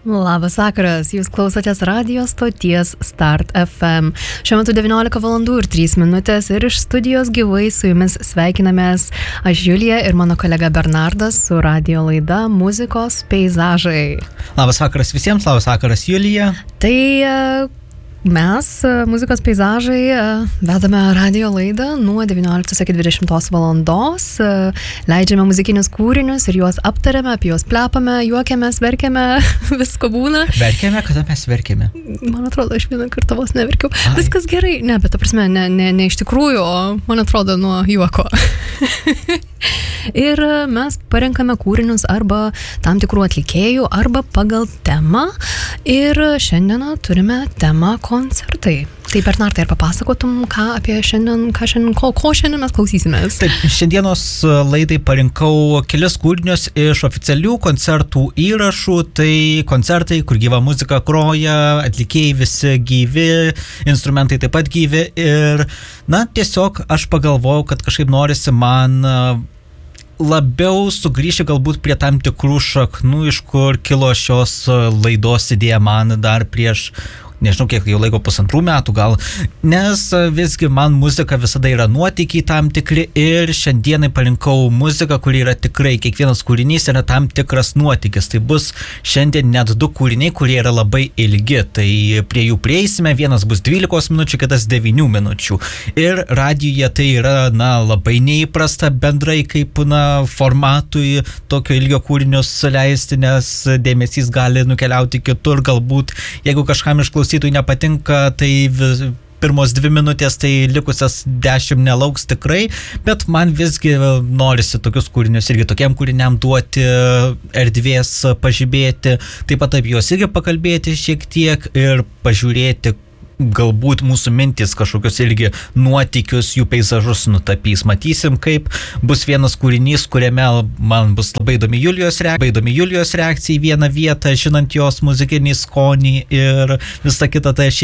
Labas vakaras, jūs klausotės radio stoties Start FM. Šiuo metu 19 valandų ir 3 minutės ir iš studijos gyvai su jumis sveikinamės aš Julija ir mano kolega Bernardas su radio laida Muzikos peizažai. Labas vakaras visiems, labas vakaras Julija. Tai mes, Muzikos peizažai, vedame radio laidą nuo 19 iki 20 valandos, leidžiame muzikinius kūrinius ir juos aptariame, apie juos plepame, juokiamės, verkiame, visko būna. Verkiame, kada mes verkiame? Man atrodo, aš vieną kartą vos neverkiau. Viskas gerai, ne, bet ta prasme, ne iš tikrųjų, o man atrodo nuo juoko. Ir mes parenkame kūrinius arba tam tikrų atlikėjų, arba pagal temą. Ir šiandieną turime temą koncertai. Tai Bernardai, ar papasakotum, ko šiandien mes klausysimės? Taip, šiandienos laidai parinkau kelis kūrinius iš oficialių koncertų įrašų. Tai koncertai, kur gyva muzika groja, atlikėjai visi gyvi, instrumentai taip pat gyvi. Ir, tiesiog aš pagalvojau, kad kažkaip norisi man labiau sugrįžti galbūt prie tam tikrų šaknų, iš kur kilo šios laidos idėja man dar prieš, nežinau kiek jau laiko, 2 metų gal, nes visgi man muzika visada yra nuotykiai tam tikri ir šiandienai parinkau muziką, kuri yra tikrai, kiekvienas kūrinys yra tam tikras nuotykis. Tai bus šiandien net 2 kūriniai, kurie yra labai ilgi, tai prie jų prieisime, vienas bus 12 minučių, kitas 9 minučių. Ir radijuje tai yra, labai neįprasta bendrai kaip, formatui tokio ilgio kūrinius leisti, nes dėmesys gali nukeliauti kitur, galbūt jeigu kažkam iš klausytojų nepatinka, tai pirmos 2 minutės, tai likusias 10 nelauks tikrai, bet man visgi norisi tokius kūrinius irgi tokiam kūriniam duoti erdvės pažibėti, taip pat apie juos irgi pakalbėti šiek tiek ir pažiūrėti, galbūt mūsų mintis kažkokius irgi nuotykius, jų peizažus nutapys. Matysim, kaip bus vienas kūrinys, kuriame man bus labai įdomi Julijos reakcija į vieną vietą, žinant jos muzikinį skonį ir visą kitą, tai aš